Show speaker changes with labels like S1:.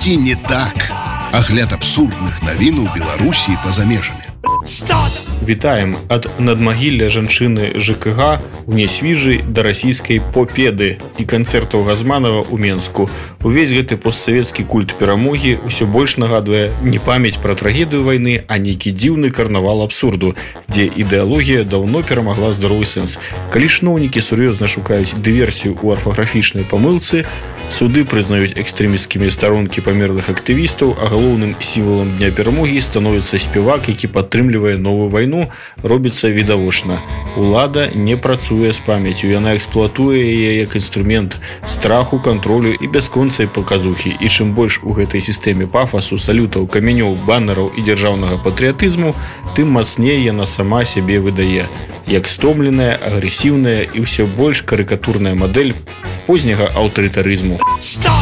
S1: ці не так. Агляд абсурдных навін у Беларусі і па-за межамі.
S2: Вітаем ад надмагілля жанчыны ЖКГ у Нясвіжы да расійскай попеды і канцэртаў Газманова ў Менску. Увесь гэты постсавецкі культ перамогі ўсё больш нагадвае не памяць пра трагедыю вайны, а нейкі дзіўны карнавал абсурду, дзе ідэалогія даўно перамагла здаровы сэнс. Калі чыноўнікі сур'ёзна шукаюць дыверсію ў арфаграфічнай памылцы, суды прызнаюць экстрэмісцкімі старонкі памерлых актывістаў, а галоўным сімвалам дня перамогі становіцца спевак, які падтрымлівае новую вайну, робіцца відавочна. Улада не працуе з памяццю, яна эксплуатуе яе як інструмент страху, кантролю і бясконцай паказухі. І чым больш у гэтай сістэме пафасу, салютаў, камянёў, баннераў і дзяржаўнага патрыятызму, тым мацней яна сама сябе выдае. Як стомленая, агрэсіўная і ўсё больш карыкатурная мадэль позняга аўтарытарызму.